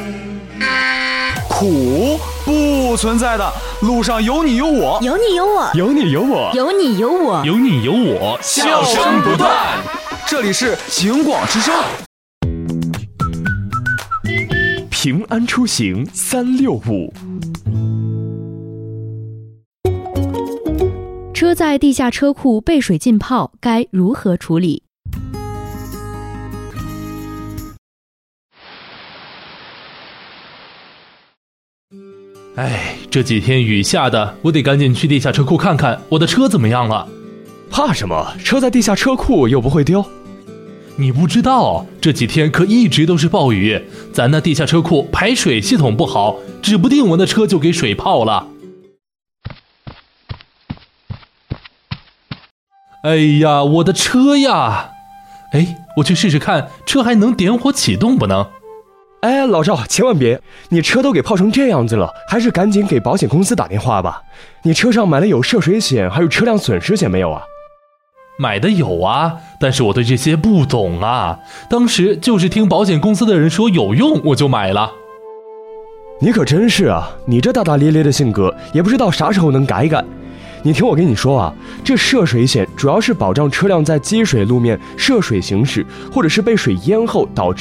苦不存在的，路上有你有我， 有你有我， 有你有我， 有你有我， 有你有我， 笑声不断。这里是警广之声。 平安出行365。 车在地下车库被水浸泡，该如何处理？ 哎，这几天雨下的，我得赶紧去地下车库看看我的车怎么样了。 怕什么？车在地下车库又不会丢。 你不知道，这几天可一直都是暴雨，咱那地下车库排水系统不好，指不定我的车就给水泡了。哎呀，我的车呀！哎，我去试试看，车还能点火启动不能？ 哎，老赵，千万别！你车都给泡成这样子了，还是赶紧给保险公司打电话吧。你车上买了有涉水险，还有车辆损失险没有啊？ 买的有啊，但是我对这些不懂啊。当时就是听保险公司的人说有用，我就买了。 你可真是啊，你这大大咧咧的性格，也不知道啥时候能改改。你听我跟你说啊，这涉水险主要是保障车辆在积水路面涉水行驶，或者是被水淹后导致